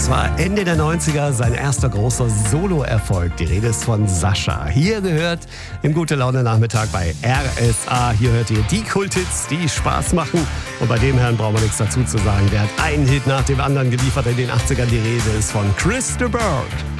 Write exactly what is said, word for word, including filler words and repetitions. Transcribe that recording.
Das war Ende der neunziger sein erster großer Solo-Erfolg. Die Rede ist von Sascha. Hier gehört im Gute-Laune-Nachmittag bei R S A. Hier hört ihr die Kulthits, die Spaß machen. Und bei dem Herrn brauchen wir nichts dazu zu sagen. Der hat einen Hit nach dem anderen geliefert in den achtzigern. Die Rede ist von Chris de Burgh.